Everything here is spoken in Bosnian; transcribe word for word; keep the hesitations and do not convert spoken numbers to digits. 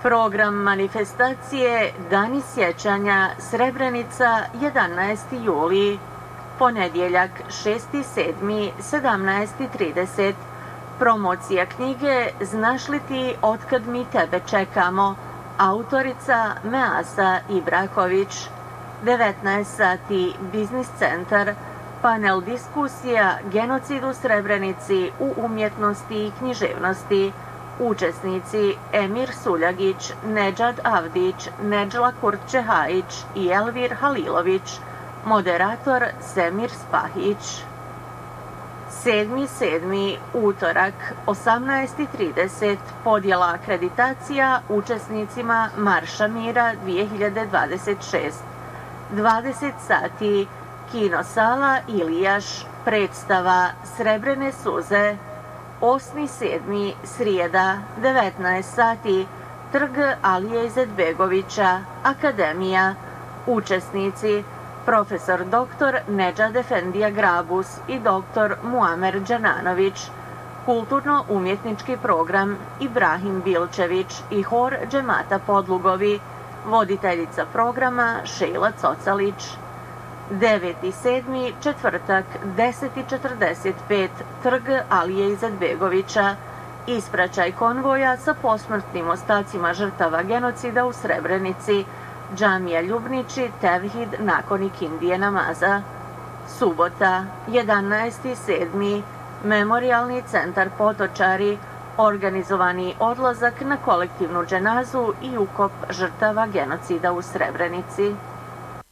Program manifestacije Dani sjećanja Srebrenica jedanaesti juli, ponedjeljak šesti sedmi sedamnaest trideset. Promocija knjige Znaš li ti otkad mi tebe čekamo, autorica Measa Ibraković. devetnaest sati Biznis centar, panel diskusija Genocid u Srebrenici u umjetnosti i književnosti. Učesnici Emir Suljagić, Nedžad Avdić, Nedžla Kurtčehajić i Elvir Halilović. Moderator Semir Spahić. sedmi sedmi utorak, osamnaest trideset, podjela akreditacija učesnicima Marša mira dvije hiljade dvadeset šest. dvadeset sati, kinosala Ilijaš, predstava Srebrene suze. osmi sedmi srijeda, devetnaest sati, trg Alije Izetbegovića, Akademija. Učesnici profesor doktor Nedžad Efendija Grabus i doktor Muamer Đananović. Kulturno-umjetnički program Ibrahim Bilčević i hor Džemata Podlugovi. Voditeljica programa Šejla Cocalić. deveti sedmi četvrtak, deset četrdeset pet, trg Alije Izetbegovića. Ispraćaj konvoja sa posmrtnim ostacima žrtava genocida u Srebrenici. Džamija Ljubnići, Tevhid nakon ikindije namaza. Subota, jedanaesti sedmi Memorijalni centar Potočari. Organizovani odlazak na kolektivnu dženazu i ukop žrtava genocida u Srebrenici.